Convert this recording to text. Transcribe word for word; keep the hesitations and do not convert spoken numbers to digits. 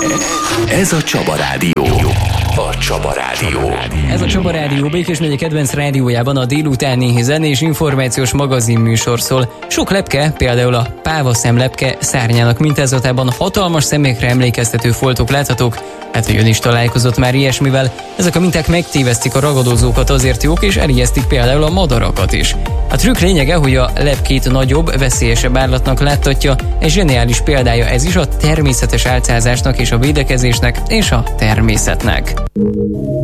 Ez a Csaba Rádió. A Csaba Rádió. Ez a Csaba Rádió Békés megye kedvenc rádiójában a délutáni zenés információs magazin műsor szól. Sok lepke, például a pávaszem lepke szárnyának mintázatában hatalmas szemekre emlékeztető foltok láthatók. Hát, hogy ön is találkozott már ilyesmivel. Ezek a minták megtévesztik a ragadozókat, azért jók, és elijesztik például a madarakat is. A trükk lényege, hogy a lepkét nagyobb, veszélyesebb állatnak láttatja. Egy zseniális példája ez is a természetes álcázásnak és a védekezésnek és a természetnek.